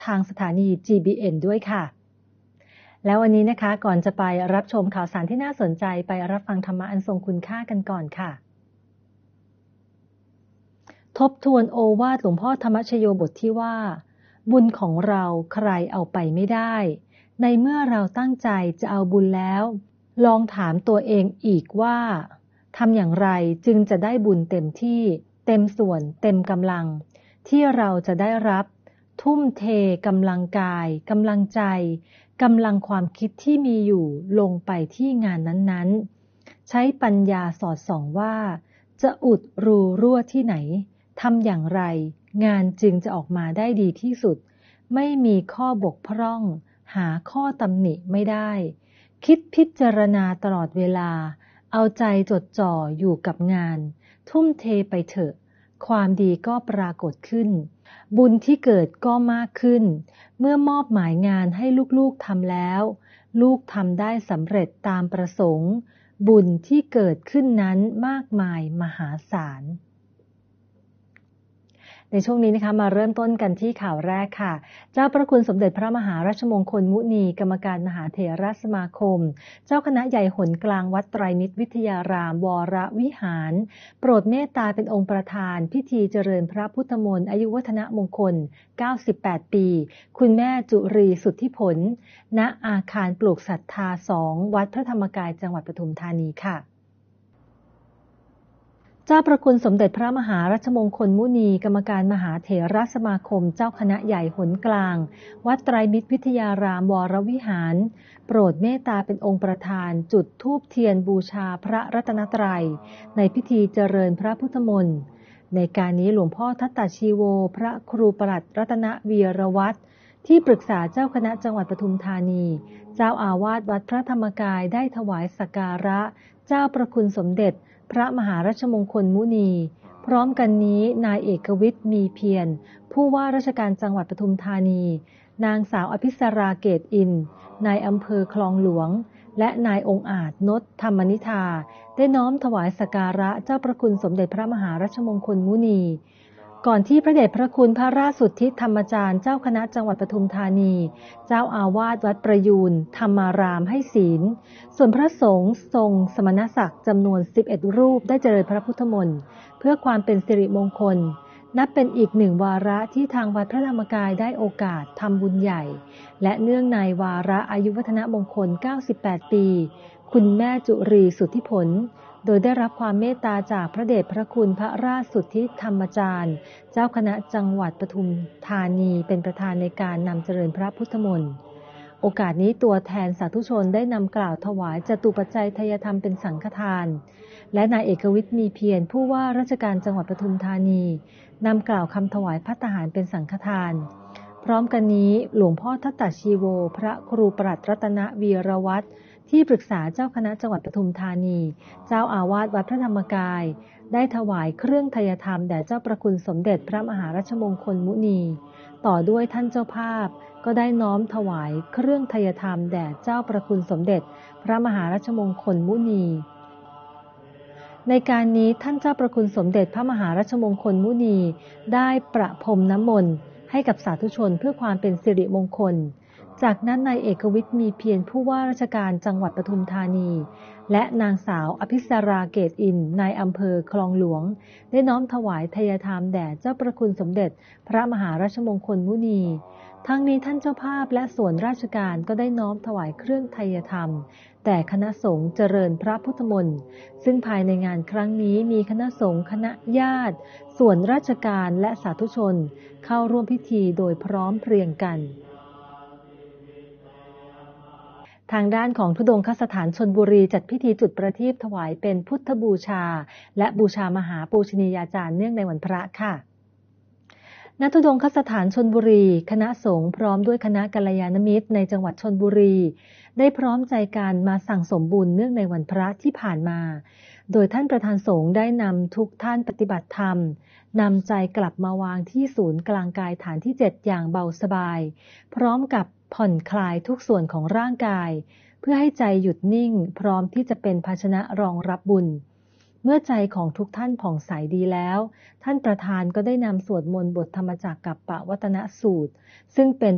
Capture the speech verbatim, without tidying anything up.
ทางสถานี จี บี เอ็น ด้วยค่ะแล้ววันนี้นะคะก่อนจะไปรับชมข่าวสารที่น่าสนใจไปรับฟังธรรมะอันทรงคุณค่ากันก่อนค่ะทบทวนโอวาทหลวงพ่อธรรมชโยบทที่ว่าบุญของเราใครเอาไปไม่ได้ในเมื่อเราตั้งใจจะเอาบุญแล้วลองถามตัวเองอีกว่าทำอย่างไรจึงจะได้บุญเต็มที่เต็มส่วนเต็มกำลังที่เราจะได้รับทุ่มเทกำลังกายกำลังใจกำลังความคิดที่มีอยู่ลงไปที่งานนั้นๆใช้ปัญญาสอดส่องว่าจะอุดรูรั่วที่ไหนทำอย่างไรงานจึงจะออกมาได้ดีที่สุดไม่มีข้อบกพร่องหาข้อตำหนิไม่ได้คิดพิจารณาตลอดเวลาเอาใจจดจ่ออยู่กับงานทุ่มเทไปเถอะความดีก็ปรากฏขึ้นบุญที่เกิดก็มากขึ้นเมื่อมอบหมายงานให้ลูกๆทำแล้วลูกทำได้สำเร็จตามประสงค์บุญที่เกิดขึ้นนั้นมากมายมหาศาลในช่วงนี้นะคะมาเริ่มต้นกันที่ข่าวแรกค่ะเจ้าพระคุณสมเด็จพระมหาราชมงคลมุนีกรรมการมหาเถรสมาคมเจ้าคณะใหญ่หนกลางวัดไตรมิตรวิทยารามวรวิหารโปรดเมตตาเป็นองค์ประธานพิธีเจริญพระพุทธมนต์อายุวัฒนมงคลเก้าสิบแปดปีคุณแม่จุรีสุทธิผลณอาคารปลูกศรัทธาสองวัดพระธรรมกายจังหวัดปทุมธานีค่ะเจ้าประคุณสมเด็จพระมหารัชมงคลมุนีกรรมการมหาเถรสมาคมเจ้าคณะใหญ่หนกลางวัดไตรมิตรวิทยารามวรวิหารโปรดเมตตาเป็นองค์ประธานจุดธูปเทียนบูชาพระรัตนตรัยในพิธีเจริญพระพุทธมนต์ในการนี้หลวงพ่อทัตตชีโวพระครูปลัดรัตนวีรวัฒน์ที่ปรึกษาเจ้าคณะจังหวัดปทุมธานีเจ้าอาวาสวัดพระธรรมกายได้ถวายสักการะเจ้าประคุณสมเด็จพระมหารัชมงคลมุนีพร้อมกันนี้นายเอกวิทย์มีเพียรผู้ว่าราชการจังหวัดปทุมธานีนางสาวอภิสราเกตอินนายอำเภอคลองหลวงและนายองค์อาจนชธรรมนิธาได้น้อมถวายสักการะเจ้าประคุณสมเด็จพระมหารัชมงคลมุนีก่อนที่พระเดชพระคุณพระราชสุทธิธรรมจารย์เจ้าคณะจังหวัดปทุมธานีเจ้าอาวาสวัดประยูรธรรมารามให้ศีลส่วนพระสงฆ์ทรงสมณศักดิ์จำนวนสิบเอ็ดรูปได้เจริญพระพุทธมนต์เพื่อความเป็นสิริมงคลนับเป็นอีกหนึ่งวาระที่ทางวัดพระธรรมกายได้โอกาสทำบุญใหญ่และเนื่องในวาระอายุวัฒนมงคลเก้าสิบแปดปีคุณแม่จุรีสุทธิผลโดยได้รับความเมตตาจากพระเดชพระคุณพระราชสุทธิธรรมจารย์เจ้าคณะจังหวัดปทุมธานีเป็นประธานในการนำเจริญพระพุทธมนต์โอกาสนี้ตัวแทนสาธุชนได้นำกล่าวถวายจตุปัจจัยทายธรรมเป็นสังฆทานและนายเอกวิทย์มีเพียรผู้ว่าราชการจังหวัดปทุมธานีนำกล่าวคำถวายภัตตาหารเป็นสังฆทานพร้อมกันนี้หลวงพ่อทัตตชีโวพระครูปลัดรัตนวีรวัฒน์ที่ปรึกษาเจ้าคณะจังหวัดปทุมธานีเจ้าอาวาสวัดพระธรรมกายได้ถวายเครื่องไทยธรรมแด่เจ้าประคุณสมเด็จพระมหารัชมงคลมุนีต่อด้วยท่านเจ้าภาพก็ได้น้อมถวายเครื่องไทยธรรมแด่เจ้าประคุณสมเด็จพระมหารัชมงคลมุนีในการนี้ท่านเจ้าประคุณสมเด็จพระมหารัชมงคลมุนีได้ประพรมน้ำมนต์ให้กับสาธุชนเพื่อความเป็นสิริมงคลจากนั้นนายเอกวิทย์มีเพียรผู้ว่าราชการจังหวัดปทุมธานีและนางสาวอภิสราเกตอินนายอำเภอคลองหลวงได้น้อมถวายทายธรรมแด่เจ้าประคุณสมเด็จพระมหาราชมงคลมุนีทั้งนี้ท่านเจ้าภาพและส่วนราชการก็ได้น้อมถวายเครื่องไทยธรรมแต่คณะสงฆ์เจริญพระพุทธมนต์ซึ่งภายในงานครั้งนี้มีคณะสงฆ์คณะญาติส่วนราชการและสาธุชนเข้าร่วมพิธีโดยพร้อมเพรียงกันทางด้านของธุดงคสถานชลบุรีจัดพิธีจุดประทีปถวายเป็นพุทธบูชาและบูชามหาปูชนียาจารย์เนื่องในวันพระค่ะณธุดงคสถานชลบุรีคณะสงฆ์พร้อมด้วยคณะกัลยาณมิตรในจังหวัดชลบุรีได้พร้อมใจกันมาสั่งสมบุญเนื่องในวันพระที่ผ่านมาโดยท่านประธานสงฆ์ได้นำทุกท่านปฏิบัติธรรมนำใจกลับมาวางที่ศูนย์กลางกายฐานที่เจ็ดอย่างเบาสบายพร้อมกับผ่อนคลายทุกส่วนของร่างกายเพื่อให้ใจหยุดนิ่งพร้อมที่จะเป็นภาชนะรองรับบุญเมื่อใจของทุกท่านผ่องใสดีแล้วท่านประธานก็ได้นำสวดมนต์บทธรรมจักรกัปปวัตนสูตรซึ่งเป็น